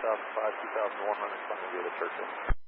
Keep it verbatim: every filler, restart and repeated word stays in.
thousand five, two thousand one hundred, Sunday, Data Churchill.